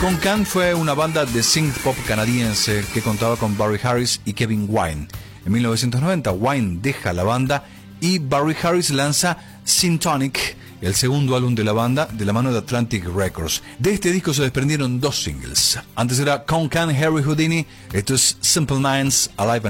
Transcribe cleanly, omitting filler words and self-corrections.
Can fue una banda de synth pop canadiense que contaba con Barry Harris y Kevin Wine. En 1990, Wine deja la banda y Barry Harris lanza Syntonic, el segundo álbum de la banda, de la mano de Atlantic Records. De este disco se desprendieron 2 singles. Antes era Can, Harry Houdini. Esto es Simple Minds, Alive and